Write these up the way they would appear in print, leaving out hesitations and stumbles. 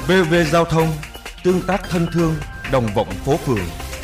VOV Giao thông, tương tác thân thương, đồng vọng phố phường.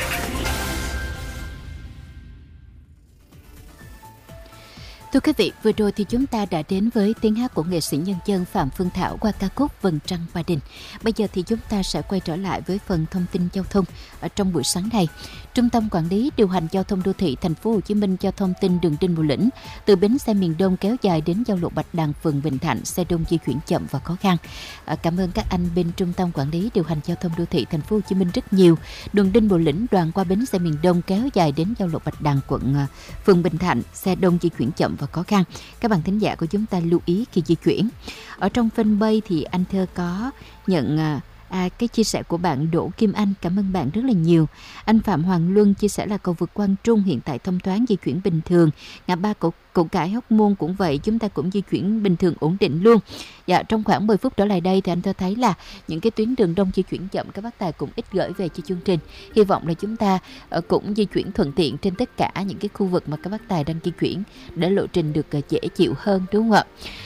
Thưa quý vị, vừa rồi thì chúng ta đã đến với tiếng hát của nghệ sĩ nhân dân Phạm Phương Thảo qua ca khúc Vầng Trăng Ba Đình. Bây giờ thì chúng ta sẽ quay trở lại với phần thông tin giao thông ở trong buổi sáng này. Trung tâm Quản lý Điều hành Giao thông Đô thị Thành phố Hồ Chí Minh cho thông tin đường Đinh Bộ Lĩnh từ bến xe miền Đông kéo dài đến giao lộ Bạch Đằng, phường Bình Thạnh, xe đông di chuyển chậm và khó khăn. Cảm ơn các anh bên Trung tâm Quản lý Điều hành Giao thông Đô thị Thành phố Hồ Chí Minh rất nhiều. Đường Đinh Bộ Lĩnh đoạn qua bến xe miền Đông kéo dài đến giao lộ Bạch Đằng, phường Bình Thạnh, xe đông di chuyển chậm và khó khăn. Các bạn thính giả của chúng ta lưu ý khi di chuyển. Ở trong fanpage thì anh Thơ có nhận cái chia sẻ của bạn Đỗ Kim Anh, cảm ơn bạn rất là nhiều. Anh Phạm Hoàng Luân chia sẻ là cầu vượt Quang Trung hiện tại thông thoáng, di chuyển bình thường. Ngã ba Củ Cải Hóc Môn cũng vậy, chúng ta cũng di chuyển bình thường ổn định luôn. Dạ, trong khoảng 10 phút trở lại đây thì anh Thơ thấy là những cái tuyến đường đông di chuyển chậm, các bác tài cũng ít gửi về cho chương trình. Hy vọng là chúng ta cũng di chuyển thuận tiện trên tất cả những cái khu vực mà các bác tài đang di chuyển để lộ trình được dễ chịu hơn, đúng không ạ?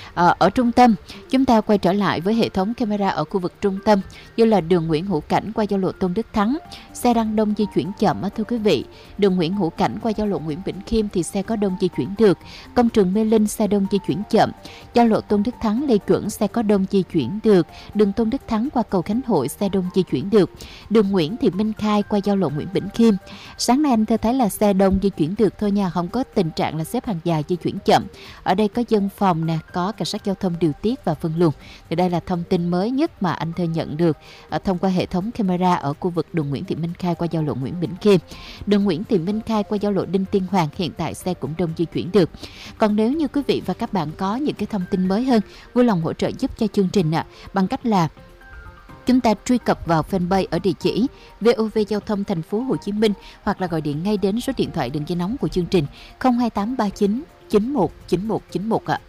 Ở trung tâm, chúng ta quay trở lại với hệ thống camera ở khu vực trung tâm như là đường Nguyễn Hữu Cảnh qua giao lộ Tôn Đức Thắng, xe đang đông di chuyển chậm thưa quý vị. Đường Nguyễn Hữu Cảnh qua giao lộ Nguyễn Bỉnh Khiêm thì xe có đông di chuyển được. Công trường Mê Linh xe đông di chuyển chậm. Giao lộ Tôn Đức Thắng Lê Duẩn xe có đông di chuyển được. Đường Tôn Đức Thắng qua cầu Khánh Hội xe đông di chuyển được. Đường Nguyễn Thị Minh Khai qua giao lộ Nguyễn Bỉnh Khiêm. Sáng nay anh thấy là xe đông di chuyển được thôi nha, không có tình trạng là xếp hàng dài di chuyển chậm. Ở đây có dân phòng nè, có cảnh sát giao thông điều tiết và phân luồng. Thì đây là thông tin mới nhất mà anh Thơ nhận được thông qua hệ thống camera ở khu vực đường Nguyễn Thị Minh Khai qua giao lộ Nguyễn Bỉnh Khiêm. Đường Nguyễn Thị Minh Khai qua giao lộ Đinh Tiên Hoàng hiện tại xe cũng đông di chuyển được. Còn nếu như quý vị và các bạn có những cái thông tin mới hơn, vui lòng hỗ trợ giúp cho chương trình bằng cách là chúng ta truy cập vào fanpage ở địa chỉ VOV Giao thông Thành phố Hồ Chí Minh hoặc là gọi điện ngay đến số điện thoại đường dây nóng của chương trình 02839 919191 ạ.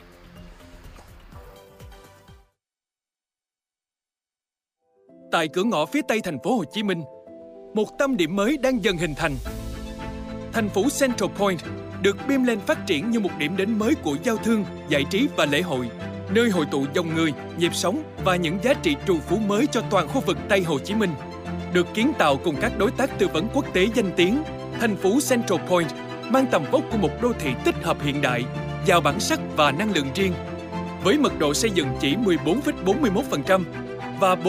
Tại cửa ngõ phía Tây Thành phố Hồ Chí Minh, một tâm điểm mới đang dần hình thành. Thành phố Central Point được beam lên phát triển như một điểm đến mới của giao thương, giải trí và lễ hội, nơi hội tụ dòng người, nhịp sống và những giá trị trù phú mới cho toàn khu vực Tây Hồ Chí Minh. Được kiến tạo cùng các đối tác tư vấn quốc tế danh tiếng, thành phố Central Point mang tầm vóc của một đô thị tích hợp hiện đại, giàu bản sắc và năng lượng riêng. Với mật độ xây dựng chỉ 14,41% và